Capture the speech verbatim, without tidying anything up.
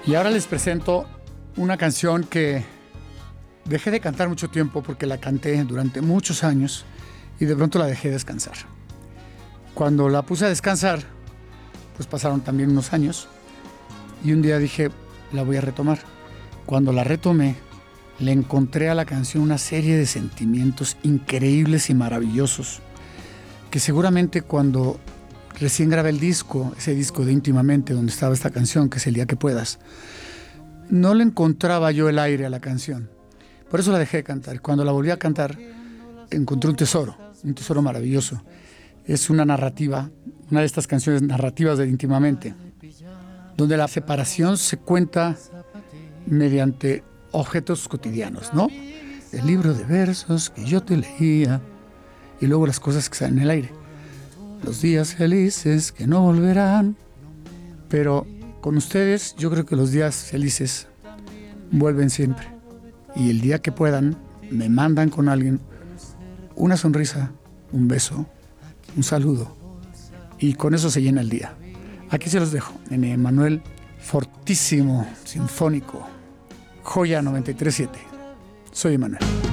Y ahora les presento una canción que dejé de cantar mucho tiempo porque la canté durante muchos años y de pronto la dejé descansar. Cuando la puse a descansar, pues pasaron también unos años y un día dije, la voy a retomar. Cuando la retomé, le encontré a la canción una serie de sentimientos increíbles y maravillosos que seguramente cuando recién grabé el disco, ese disco de Íntimamente, donde estaba esta canción, que es El día que puedas, no le encontraba yo el aire a la canción. Por eso la dejé de cantar. Cuando la volví a cantar, encontré un tesoro, un tesoro maravilloso. Es una narrativa, una de estas canciones narrativas de Íntimamente, donde la separación se cuenta mediante objetos cotidianos, ¿no? El libro de versos que yo te leía y luego las cosas que salen en el aire. Los días felices que no volverán. Pero con ustedes yo creo que los días felices vuelven siempre. Y el día que puedan, me mandan con alguien una sonrisa, un beso, un saludo. Y con eso se llena el día. Aquí se los dejo, en Emanuel Fortísimo, Sinfónico, Joya noventa y tres punto siete. Soy Emanuel.